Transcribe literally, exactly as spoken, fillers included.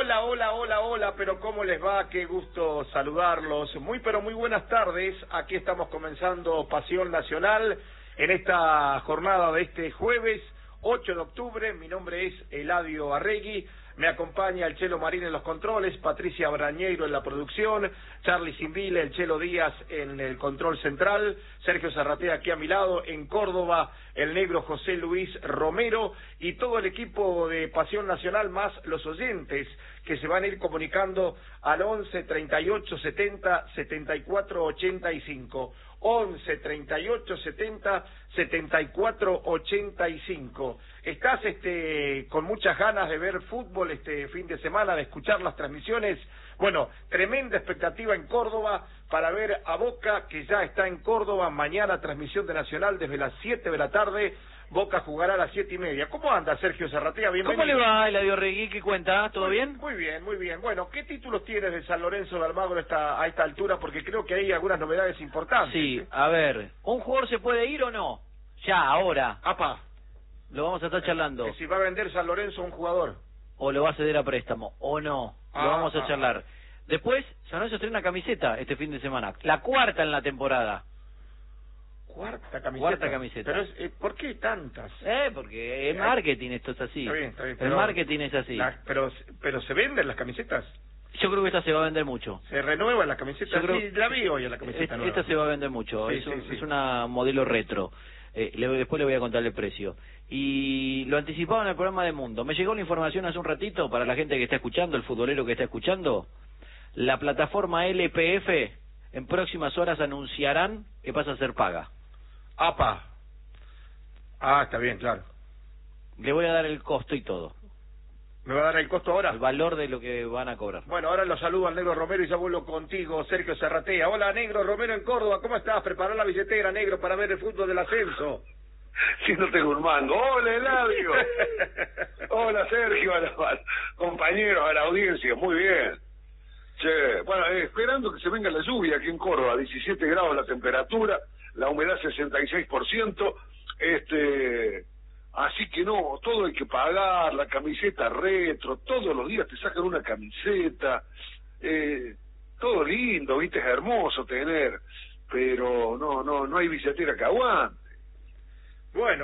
Hola, hola, hola, hola, pero ¿cómo les va? Qué gusto saludarlos. Muy, pero muy buenas tardes. Aquí estamos comenzando Pasión Nacional en esta jornada de este jueves, ocho de octubre. Mi nombre es Eladio Arregui. Me acompaña el Chelo Marín en los controles, Patricia Brañeiro en la producción, Charlie Simbile, el Chelo Díaz en el control central, Sergio Zarratea aquí a mi lado, en Córdoba, el negro José Luis Romero y todo el equipo de Pasión Nacional, más los oyentes que se van a ir comunicando al once, treinta y ocho, setenta, setenta y cuatro, ochenta y cinco. once, treinta y ocho, setenta, setenta y cuatro, ochenta y cinco. ¿Estás este, con muchas ganas de ver fútbol este fin de semana, de escuchar las transmisiones? Bueno, tremenda expectativa en Córdoba para ver a Boca, que ya está en Córdoba. Mañana transmisión de Nacional desde las siete de la tarde. Boca jugará a las siete y media. ¿Cómo anda Sergio Zarratea? Bienvenido. ¿Cómo le va, Eladio Regui? ¿Qué cuenta? ¿Todo muy, bien? Muy bien, muy bien. Bueno, ¿qué títulos tienes de San Lorenzo de Almagro esta, a esta altura? Porque creo que hay algunas novedades importantes. Sí, a ver, ¿un jugador se puede ir o no? Ya, ahora. Apa. Lo vamos a estar charlando. Que si va a vender San Lorenzo a un jugador. O lo va a ceder a préstamo, o no. Lo Ah, vamos a ah, charlar. Después, San Lorenzo tiene una camiseta este fin de semana. La cuarta en la temporada. Cuarta camiseta. Cuarta camiseta. Pero es, eh, ¿por qué tantas? Eh, porque es marketing, esto es así. Está bien, está bien. El pero marketing es así. la- pero, pero ¿se venden las camisetas? Yo creo que esta se va a vender mucho. ¿Se renuevan las camisetas? Yo creo- Sí, la vi hoy en la camiseta Esta, nueva. esta se va a vender mucho. Sí, es, sí, un- sí. es una modelo retro. Eh, le- después le voy a contar el precio. Y lo anticipaba en el programa de Mundo. Me llegó la información hace un ratito para la gente que está escuchando, el futbolero que está escuchando. La plataforma L P F en próximas horas anunciarán que pasa a ser paga. Apa. Ah, está bien, claro. Le voy a dar el costo y todo. ¿Me va a dar el costo ahora? El valor de lo que van a cobrar. Bueno, ahora lo saludo al negro Romero y ya vuelvo contigo, Sergio Zarratea. Hola, negro Romero en Córdoba. ¿Cómo estás? Prepará la billetera, negro, para ver el fútbol del ascenso. Si no tengo un mango. Hola, Eladio. Hola, Sergio, a los compañeros, a la audiencia. Muy bien. Che, bueno, eh, esperando que se venga la lluvia aquí en Córdoba. diecisiete grados la temperatura, la humedad sesenta y seis por ciento. Este, así que no, todo hay que pagar, la camiseta retro, todos los días te sacan una camiseta. Eh, todo lindo, viste, es hermoso tener, pero no, no, no hay billetera que aguante. Bueno.